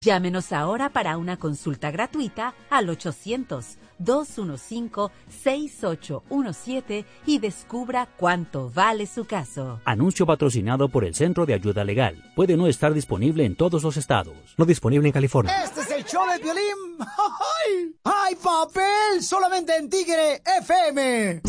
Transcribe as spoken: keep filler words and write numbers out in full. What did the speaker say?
Llámenos ahora para una consulta gratuita al ochocientos, dos quince, seis ocho uno siete y descubra cuánto vale su caso. Anuncio patrocinado por el Centro de Ayuda Legal. Puede no estar disponible en todos los estados. No disponible en California. Este es el show de Piolín. ¡Ay, papel! Solamente en Tigre F M.